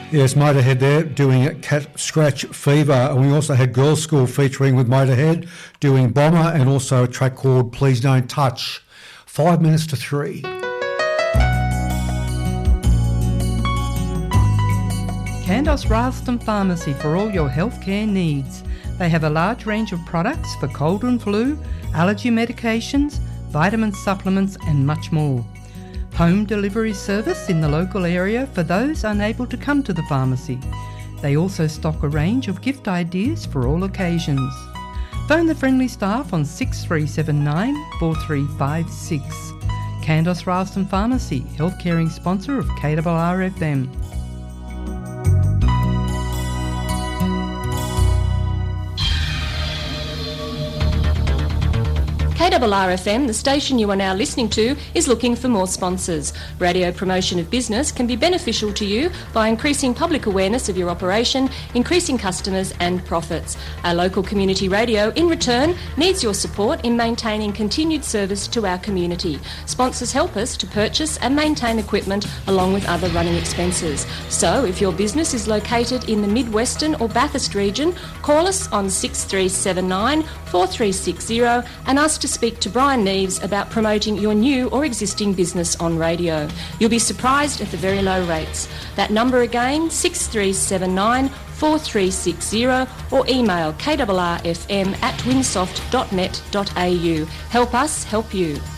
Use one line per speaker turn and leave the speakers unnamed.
Yes, Motorhead there doing Cat Scratch Fever, and we also had Girls School featuring with Motorhead doing Bomber, and also a track called Please Don't Touch. 5 minutes to 3.
Candos Ralston Pharmacy for all your healthcare needs. They have a large range of products for cold and flu, allergy medications, vitamin supplements and much more. Home delivery service in the local area for those unable to come to the pharmacy. They also stock a range of gift ideas for all occasions. Phone the friendly staff on 6379 4356. Candos Ralston Pharmacy, health caring sponsor of KRRFM.
KRRFM, the station you are now listening to, is looking for more sponsors. Radio promotion of business can be beneficial to you by increasing public awareness of your operation, increasing customers and profits. Our local community radio, in return, needs your support in maintaining continued service to our community. Sponsors help us to purchase and maintain equipment along with other running expenses. So, if your business is located in the Mid-Western or Bathurst region, call us on 6379 4360 and ask to speak to Brian Neves about promoting your new or existing business on radio. You'll be surprised at the very low rates. That number again, 6379 4360, or email krrfm@winsoft.net.au. Help us help you.